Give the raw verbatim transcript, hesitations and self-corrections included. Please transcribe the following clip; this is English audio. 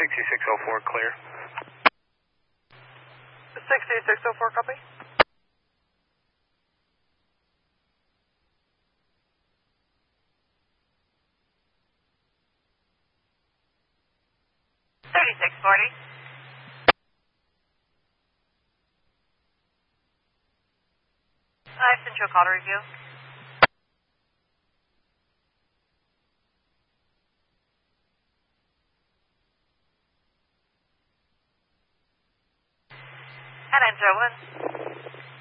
sixty-six oh four, clear. sixty-six oh four, copy. thirty-six forty. I've sent you a call to review. nine zero one.